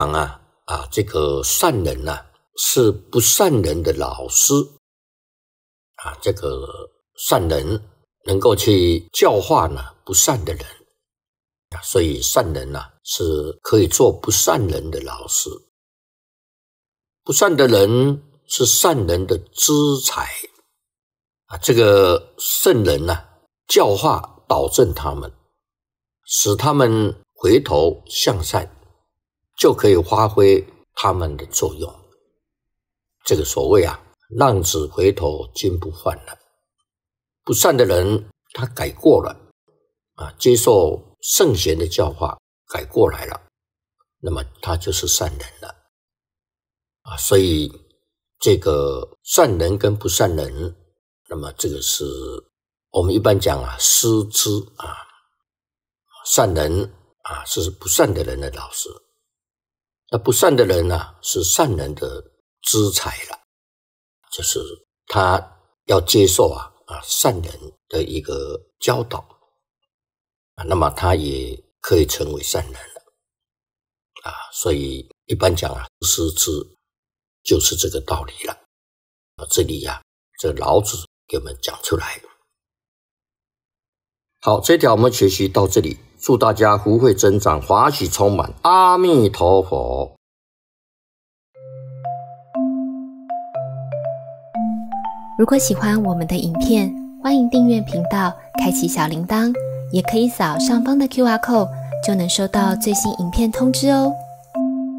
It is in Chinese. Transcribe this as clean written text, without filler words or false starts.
这个善人是不善人的老师这个善人能够去教化不善的人所以善人是可以做不善人的老师。不善的人是善人的资财这个圣人教化导正他们，使他们回头向善，就可以发挥他们的作用。这个所谓浪子回头金不换了。不善的人他改过了接受圣贤的教化，改过来了，那么他就是善人了所以这个善人跟不善人，那么这个是我们一般讲师资善人是不善的人的老师，那不善的人是善人的资财了，就是他要接受善人的一个教导那么他也可以成为善人了所以一般讲师资就是这个道理了这里这老子给我们讲出来。好，这条我们学习到这里，祝大家福慧增长，法喜充满，阿弥陀佛。 如果喜欢我们的影片，欢迎订阅频道，开启小铃铛，也可以扫上方的 QR code， 就能收到最新影片通知哦。